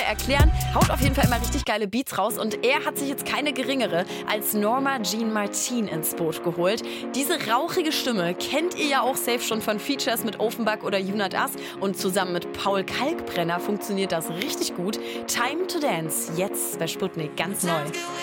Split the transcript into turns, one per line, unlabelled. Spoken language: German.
erklären. Haut auf jeden Fall immer richtig geile Beats raus. Und er hat sich jetzt keine geringere als Norma Jean Martin ins Boot geholt. Diese rauchige Stimme kennt ihr ja auch safe schon von Features mit Offenbach oder Junat As. Und zusammen mit Paul Kalkbrenner funktioniert das richtig gut. Time to Dance, jetzt bei Sputnik ganz neu.